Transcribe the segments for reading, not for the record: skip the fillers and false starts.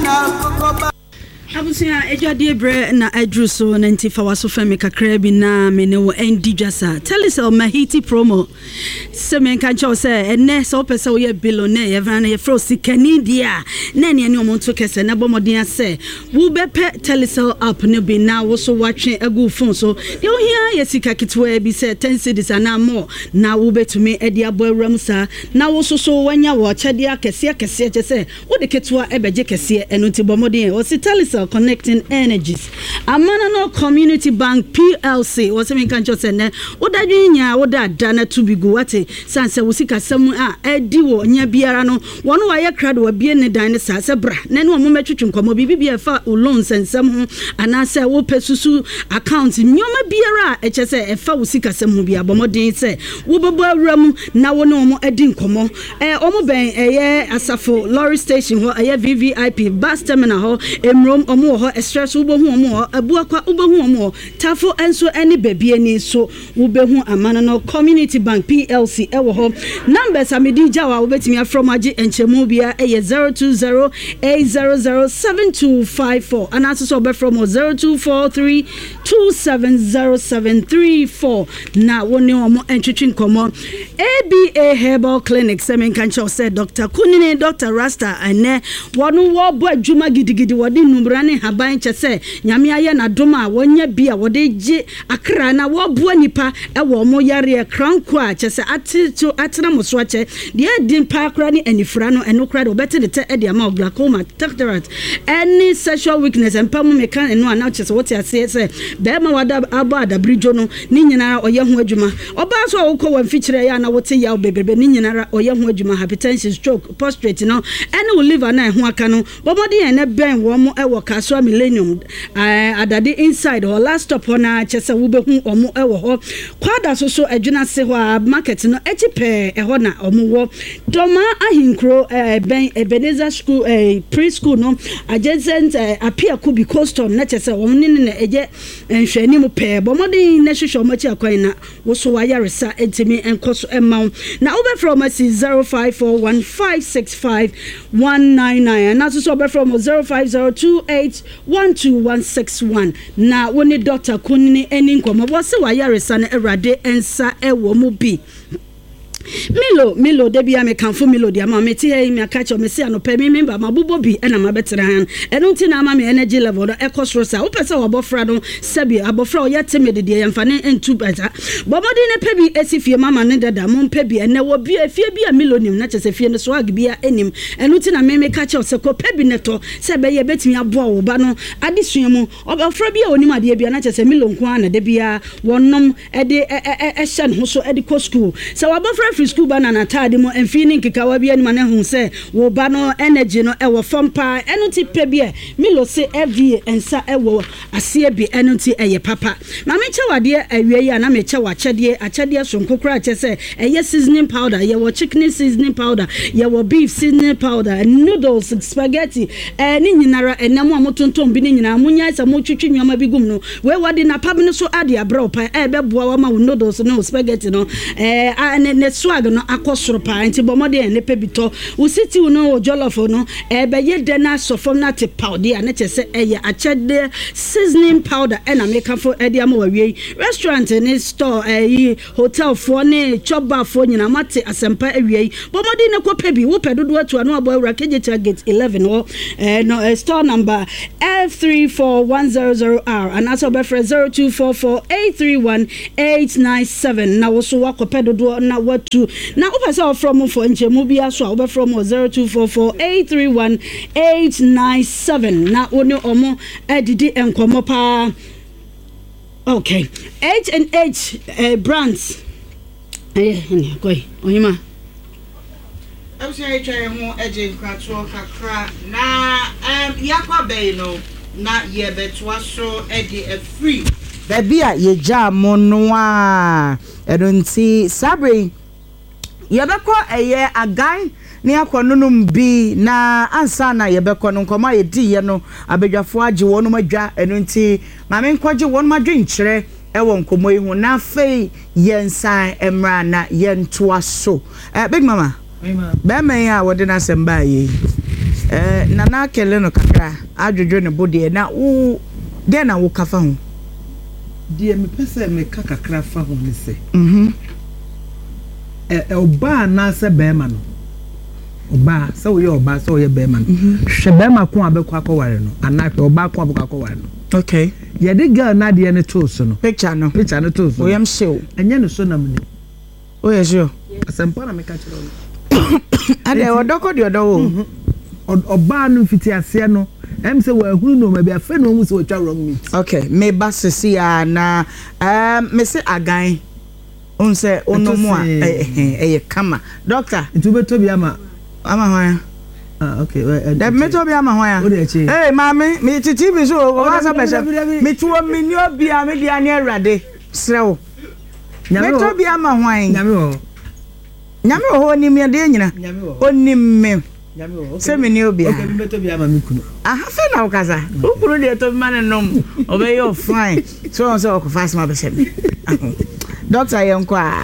Abusia ejade bre na adru so na ntifa waso fami kakra bi na me ne wo endi dwasa telecel mahiti promo se men kan cho se ene so pese wo ye billionaire ye van ye frost Canada na ne ne omonto kese na bomodin ase wo bepe telecel app ne bi na wo so watwe agu phone so de wo hia ye sika kitwa bi se 10 cedis ana more na wo betumi edi abo awram sa na wo so wanya wo chede akese se wo de kitwa ebeje kese eno ti bomodin wo si telecel connecting energies Amanano Community Bank PLC was me kan cho sene wodadwenya wodada na to be go wate sanse wosika sam a edi wo nya biara no wono wa ye krado wa bie ne dan ne sa se bra na ne mo metwetwe nkomo bibi e fa loans ensam ho ana se wo pesusu account nyoma biara e che se e fa wosika sam ho bia bomodin se wo bebo awram na wo ne mo edi nkomo omo ben ye asafo lorry station ho ye VVIP bus terminal ho emrom omo ho stress ubohu omo abuakwa ubohu omo tafo enso eni bebie ni so ubehu Amanano Community Bank PLC ewo ho numbers amedi jawa ubetimi from agi enchemu bia 0208007254 and also be from 0243270734 na woni omo entwetwe nkomo ABA Herbal Clinic semen kancho said Dr. Kunini Dr. Rasta ane wonu wo bo adwuma gidigidi wodi numbrane haban chese nyame aye na doma wonya bia wode je akra na wo bo nipa ewo mo yare kranko a chese atena moso ache de din pa akra ni anifra no eno kra de obete de te de ama glaucoma cataract any sexual weakness empam mekan eno ana chese what ase se be ma wada abada bridge no ni nyinara oye ho adwuma oba so wokọ wan fichire ya na wote ya bebrebe ni nyinara oye ho adwuma hypertension stroke prostate no ene liver na ho aka no bomodi ene ben wo mo ewo Kaswa Millennium adade inside or last stop na chese wo behu omo ewo ho kwada so adwuna se ho market no echipe eho na omo wo doma ahinkro ben Ebenezer school preschool no adjacent apia kubi coastal na chese wo ne eje nhwani mu pe bomodi na hwehwe omachi akwan na wo so wa yaresa entimi enkoso emaw na over from 0541565199 na so over from 0502812161 na woni Dr. Kunini eni nkomo wo se wa yaresa na Awurade ensa ewo mu bi Milo debi ame kanfo Milo dia ma meti he mi akacho me se anope mi member mabubo bi na ma betere han eno nti na ama me energy level no ekosro sa wo pese wo bofra no sebi abofra o yete me de yemfa ne entu beta bomodi ne pebi esifie mama ne dada mo pebi ene wo bi afie bi a Milo nim na chese fie ne so ag bia enim eno nti na me kacho se ko pebi ne to se be ye betimi aboa wo ba no adesua mu obofra bi a onim ade bia na chese Milo nko ana de bia wonnom ede ehye ne ho so ede ko school se wo bofra free school banana tade mo enfini nkikawa bia ni mane hu se wo ba no energy no ewo fompa enuti pebie Milo se every ensa ewo ase bi enuti eye papa na me chewade awie ya na me chewa achede so nkokora chese eye seasoning powder ye wo chicken seasoning powder ye wo beef seasoning powder noodles spaghetti ni nyinara enamo amotontom bi ni nyina munya sa mo twetwe nwama bi gum no we wade na pab no so ade abra pa beboa wa ma noodles no spaghetti no ne swag no akosoro pa nti bomode ne pebito usiti no jollof no ye de na sofom na te powder na chese eye achede seasoning powder na make for ede am wawie restaurant ne store hotel fo ne choba fo nyina mate asempa awie bomode ne ko pebi wo pedodo atu no abo awura keje gate 11 wo no store number F34100R and also be for 0244831897 na wo so wakopedodo na watu na upesa from for nchemu bia so obe from 0244831897 na oni omo edidi enkomo pa okay H&H brands koi oyima say try ho eje nkrato kakra na yakwa bay no na ye betwa so edi a free baby a ye jam no a edonti sabre yebekọ eye agan ne akonunum bi na ansa na yebekọ no nkoma yedi ye no abedwafo age wonu madwa enunti mame nkwaje wonu madwe nkyere ewo nkomo yi hu na fei yensan emra na yentoa so big mama be men ya wode na semba ye nana kele no kakra adwodwo ne body na wo de na wo kafa ho de me pese me kakra fa ho ne se oba na se be ma no oba se wo ye oba se wo ye be ma no hwe be ma ko abekwa akoware no anahwe oba ko abekwa akoware no okay ye de girl na de ne to so no picture no to so o yam show enye no so na me o ye sure asempa na me ka kire ade odoko de odowo oba no fiti ase no se wa hunu no ma bia fe no mu se otwa wrong meat okay me ba sisi ya na me se agan onse onomu a kama doctor ntu beto bi ama hoya okay da meto bi ama hoya mami me titi bi so o ga sa bese me tuo me ni obi a me dia ne awrade srewo meto bi ama hoya nyame ho ni me de nyina onim me se me ni obi okay meto bi ama me kunu fe na okaza ukuru de to man nom obey you fine so ko fast ma bese me doctor yenkwa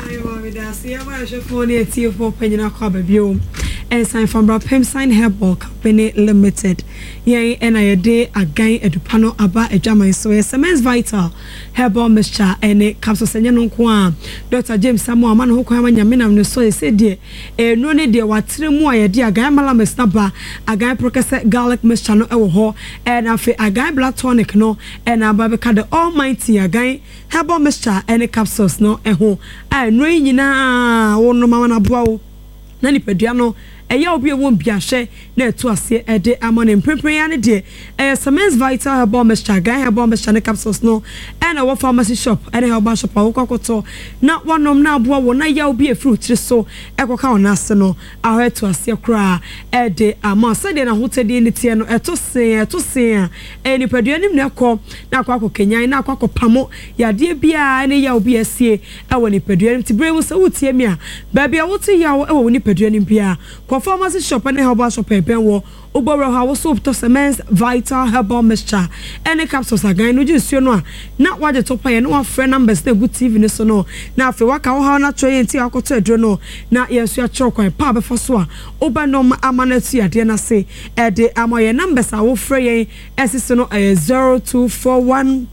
and sign from Pemsign Herbal Company Limited. Yay, and I day again at Dupano Aba a German so SMS Vital Herbal Mixture and a capsule Senyanon Kwa. Dr. James Samuel man who come Yamina no so said dear, a no need dear what 3 more a dear guy Malama Snapper, a guy Processor Garlic Mixture no ho, and a guy Blood Tonic no, and a Babaca the Almighty a guy Herbal Mixture and a capsules no a ho. I know you now, no mamma bow. Nani Pediano. Eya obi won biahwe na eto ase ede amone mprenpren ya ne de SMS Vital Herbal Mixture gan Herbal Mixture ne capsules no and a pharmacy shop and herbal shop awokokoto na wonom na aboa wo na ya obi efruit so ekoka ona ase no aho eto ase kra ede ama sede na hotede ne tie no eto se eni paduanim ne kɔ na akwa kenyan na akwa pamo ya de bia ne ya obi asie ewo ni paduanim ti brewu se wotie mi a ba bia wotie ya ewo ni paduanim bia pharmacy shop and herbal shop wo oboro ha wo soap to semens Vital Herbal Mixture any capsules again no just no na waje to pay no friend numbers na good TV ne so no na afi waka wo ha na try enti akoto adro no na yesu a chokwan pa be so a oba no amanatu ade na se e de amoye numbers a wo frɛ yen esisi no 0241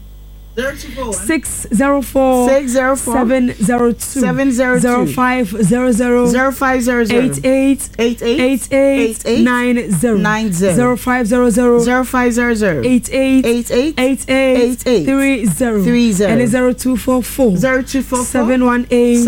604 702 0500 88 90 0500 88 30 and 0244 718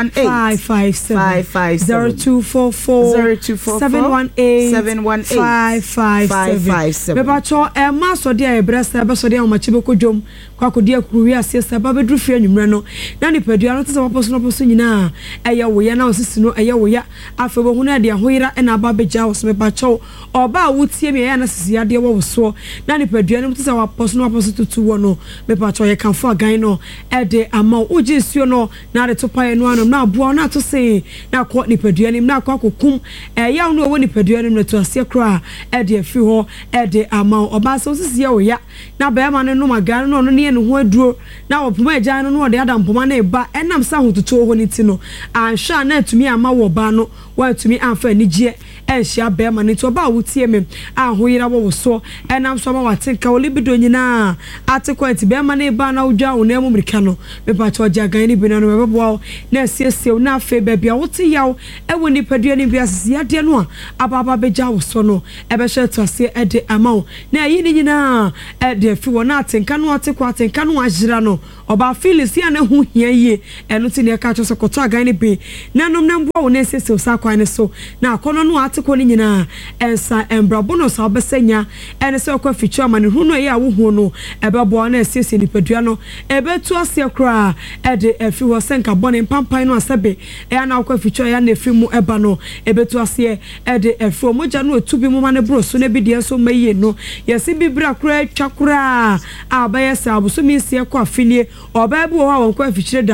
557 0244 718 557 Beba cho e ma so dia e bresa be so dia o machibe kodwom kwakodia kuruwi asiesa ba bedru fi anwumre no na ni padua no tse poso nyina eye wo ya na osisi no eye wo ya afebo hu na de ahoira na aba beja wo so meba cho oba wutie me ya na sisi ade wo so na ni padua no tse wa poso tutu wo no meba cho ye kanfo agan no e de ama oji suo no na de to pae no anom na aboa na to se na ko ni padua nim na ko kokum ya no wo ni padua nim na to ase kra e de afi ho e de ama oba so sisi ya wo ya na ba ma no magan no ne no ho aduro na opoma agya no no de adam poma na eba enam sa hototo ho ni ti no anhwa na atumi ama wo ba no wa atumi amfa anigye enhia ba ma ne to ba wotie me ahoyira wo so enam so ma watenka wo libido nyina atekwenti ba ma na eba na wodwa wo na mu mirika no me pa cho agya gan ni bi no me bebo na asiesie na afa ba bia wote yaw ewo ni padua ni bia sisi ade no a ababa begya wo so no ebe hye to ase ede ama wo na yi ni nyina ede afi wo na atenka no atekwa atenka no ajira no oba Phyllis ya na hu hia ye eno ti ne ka cho so koto agan ni bi nanom na mbo wo na sese osa kwan ne so na akono no ateko ni nyina ensa embrabo no so obesenya ene se okwa fichu amane hu no ye a wo hu no ebebo na sese ni padua no ebetu ase kra ede afi wo senka bone pampan no asebe e na okwa fichu ya na afi mu eba no ebetu ase ede afi moja no etubi mu mane bro so na bi de so maye no yesi bibra kra twakra abayesa abuso mi sie kwa afinie oba bi wo ha won kwa fichire da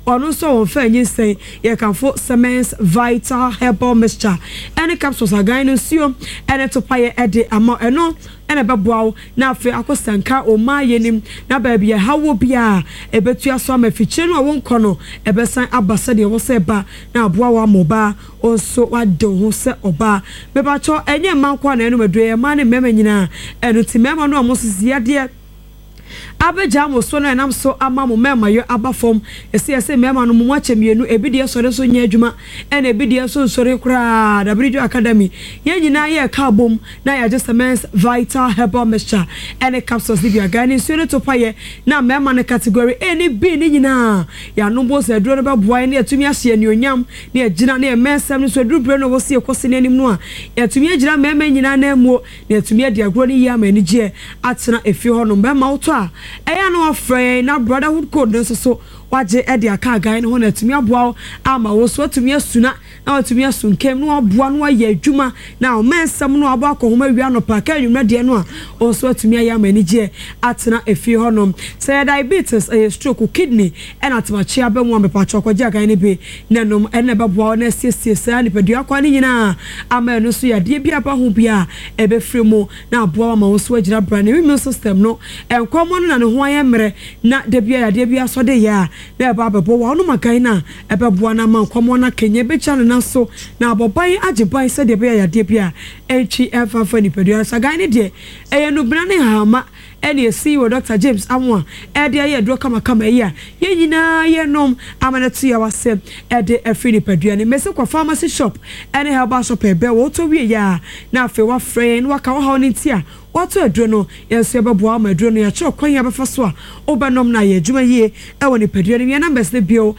wano so won fa nyi sen ye kanfo Semens Vital Herbal Mixture ene capsules agan no suo ene to paye ede ama eno ene beboawo na afi akosanka o ma yenim na ba bia hawo bia ebetu aso amafiche no won kono ebesan abasa de wo se ba na aboawo amoba onso wado ho se oba beba cho enye manko na eno medue ma ne mema nyina eno ti mema no amosisi ade abeja mo so na nam so ama mo mema yo abafom ese mema no mo achemienu ebidie sore so nya adwuma ena ebidie so sore kura da bridge academy ye nyina ye ka bom na ya just Semens Vital Herbal Mixture ena capsules bi agani so ne to paye na mema ne category eni bi ni nyina ya no bo se duro no ba boa ne atumi ahye ni onyam ne agina ne mensam ne so duro bre no wo se ekosi ne anim no a atumi agina mema nyina na amuo ne atumi ade agro ne yi amani je atena efi ho no mema woto a eya no afre na brotherhood code nso so waje ede aka agan ho na tumi aboa ama wo so tumi asuna na tumi asunkem no aboa no aye adwuma na o mensam no aboa ko homa wi anopa ka nwumra de no a o so tumi aye amani je atena efi honom say diabetes stroke kidney and atmachi abemu amepa chokwaje agan ne be nanom ene beboa na siesie sa ne pedua kwa ne nyina ama no so ya de bia ba ho bia ebe fremu na aboa ma wo so agira bra ne immune system no enkomo no na ne ho aye mre na de bia ya de bia so de ya na ba bebo wa no makan na ebeboa na man komo na kenye be chane na so na aboban agiban se de bia ya de bia enchi efa fa ni pedua sa gan ne de eye no bra ne hama ene esi wo Dr. James amwa ede ye dro kama ye nyina ye nom amanatu ya wase ede afri ni pedua ne mese kwa pharmacy shop ene herbal shop ebe wo to wie ya na afi wa friend waka wo ha oni tia wato adro no yenso ebeboa ma adro no ya che okwan ya befa so a obenom na ye adwuma ye ewo ni pedua ne numbers ne bio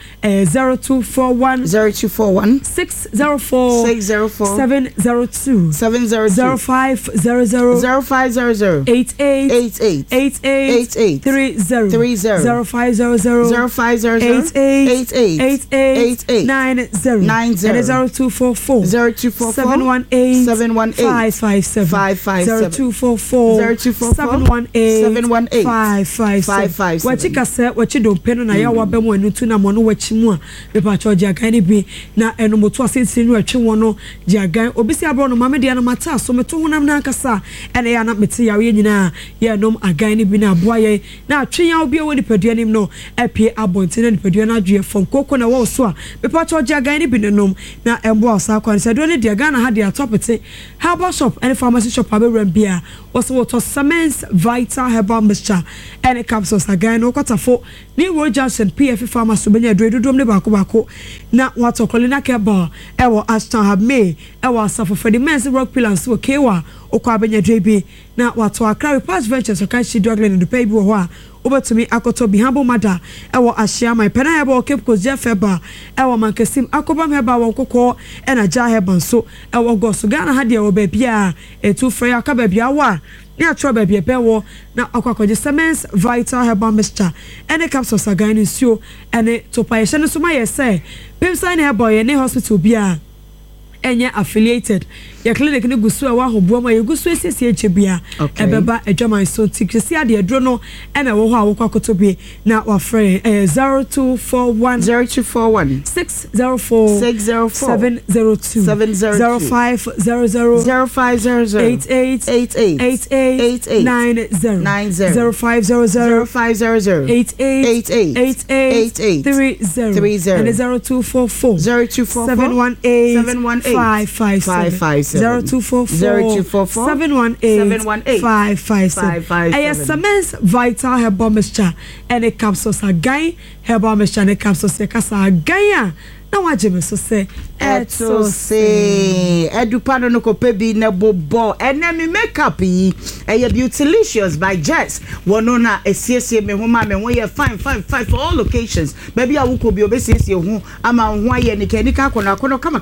0241 604 702 0500 88 30 0244 718 557 24718 wachika se wachido peno na ya wabemu enutu na mono wachimu a bepa choji agani bi na enomoto asensini no atwe wono ji agan obisi abro no mame de na mata so meto honam na nkasa ene ya na mete ya we nyina ya nom agani bi na aboa ye na atwe ya obi woni padua nim no apie abonte na padua na adwe fom koko na wo so a bepa choji agani bi nenom na embo asa kwa se do ne de Ghana ha de atopete herbal shop and pharmacy shop abewram bia also to Semens Vital Herbal Mixture and capsules again no kwatafo ni Royal Junction PF Pharmacy benya dredodom ne bako na wato kolina keba ewo Ashton have me ewo asafo for the men's rock pillars wo kewa okwa benya drebi na wato Accra Past Ventures so kan shi doglen no pay bi wo a obetumi akoto bi habo mada ewo ahia my pena hebo Cape Coast Jeffeba ewo mankesim akobam heba won kokko ena ja heba so ewo goso Ghana ha de wo ba bia etu frey aka ba bia wa ni atro ba bia pewo na akwakoje Semens Vital Herbal Mixture ene capsules agan nsuo ene topaye hye no so ma ye say pemsan hebo ye ne hospital bia enye affiliated ya clinic ne gusu a wa hobo ma ye gusu esiesie echebia ebeba adwaman so tikisi ade adro no ena wo ho a wo kwakoto bi na wa frɛ 0241 604 702 0500 88 90 0500 88 30 and 0244 718 557 0244 718 557 Semens Vital Herbal Mixture and a capsules again herbal mixture and a capsules kasa again na wajeme so se eto se edupano no kopebi na bobo enemy makeup yi Beautylicious by Jess wono na esiesie me ho ma me ho ye fine for all locations baby awuko bi obesiesie ho ama ho aye ni kanika kono kama